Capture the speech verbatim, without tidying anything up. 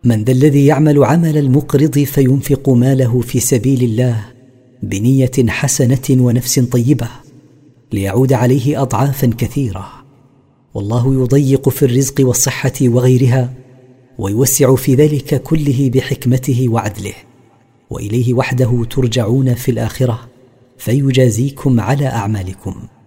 من ذا الذي يعمل عمل المقرض فينفق ماله في سبيل الله بنية حسنة ونفس طيبة ليعود عليه أضعافا كثيرة، والله يضيق في الرزق والصحة وغيرها، ويوسع في ذلك كله بحكمته وعدله، وإليه وحده ترجعون في الآخرة فيجازيكم على أعمالكم.